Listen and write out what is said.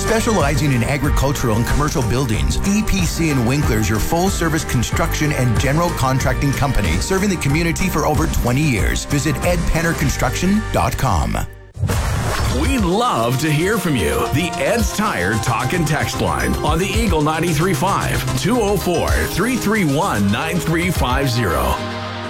Specializing in agricultural and commercial buildings, EPC and Winkler's your full-service construction and general contracting company, serving the community for over 20 years. Visit edpennerconstruction.com. We'd love to hear from you. The Ed's Tire Talk and Text line on the Eagle 93.5, 204-331-9350.